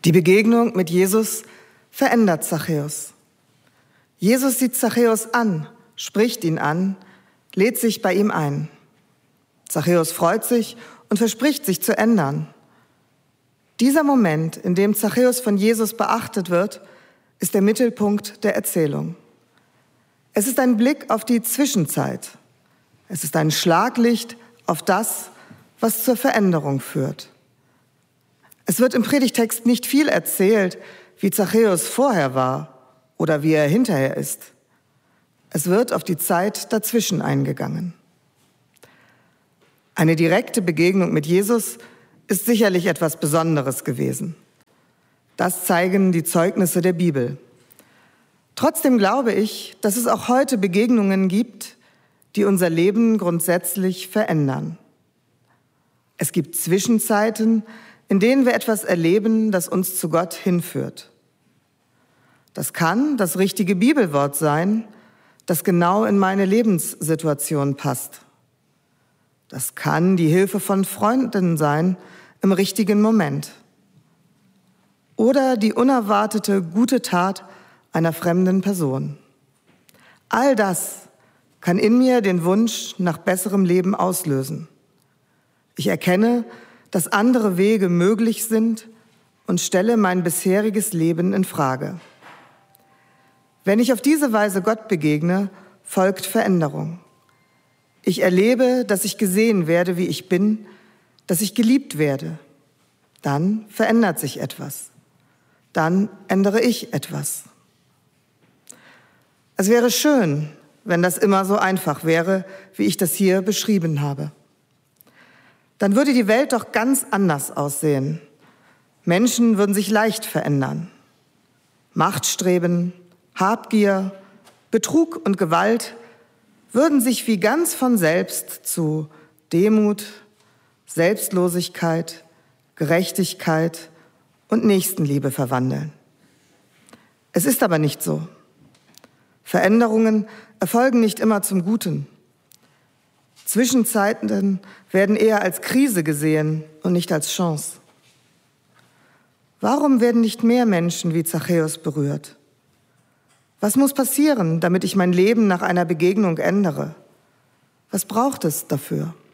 Die Begegnung mit Jesus verändert Zachäus. Jesus sieht Zachäus an, spricht ihn an, lädt sich bei ihm ein. Zachäus freut sich und verspricht, sich zu ändern. Dieser Moment, in dem Zachäus von Jesus beachtet wird, ist der Mittelpunkt der Erzählung. Es ist ein Blick auf die Zwischenzeit. Es ist ein Schlaglicht auf das, was zur Veränderung führt. Es wird im Predigtext nicht viel erzählt, wie Zachäus vorher war oder wie er hinterher ist. Es wird auf die Zeit dazwischen eingegangen. Eine direkte Begegnung mit Jesus ist sicherlich etwas Besonderes gewesen. Das zeigen die Zeugnisse der Bibel. Trotzdem glaube ich, dass es auch heute Begegnungen gibt, die unser Leben grundsätzlich verändern. Es gibt Zwischenzeiten, in denen wir etwas erleben, das uns zu Gott hinführt. Das kann das richtige Bibelwort sein, das genau in meine Lebenssituation passt. Das kann die Hilfe von Freunden sein im richtigen Moment. Oder die unerwartete gute Tat einer fremden Person. All das kann in mir den Wunsch nach besserem Leben auslösen. Ich erkenne, dass andere Wege möglich sind und stelle mein bisheriges Leben in Frage. Wenn ich auf diese Weise Gott begegne, folgt Veränderung. Ich erlebe, dass ich gesehen werde, wie ich bin, dass ich geliebt werde. Dann verändert sich etwas. Dann ändere ich etwas. Es wäre schön, wenn das immer so einfach wäre, wie ich das hier beschrieben habe. Dann würde die Welt doch ganz anders aussehen. Menschen würden sich leicht verändern. Machtstreben, Habgier, Betrug und Gewalt würden sich wie ganz von selbst zu Demut, Selbstlosigkeit, Gerechtigkeit und Nächstenliebe verwandeln. Es ist aber nicht so. Veränderungen erfolgen nicht immer zum Guten. Zwischenzeiten werden eher als Krise gesehen und nicht als Chance. Warum werden nicht mehr Menschen wie Zachäus berührt? Was muss passieren, damit ich mein Leben nach einer Begegnung ändere? Was braucht es dafür?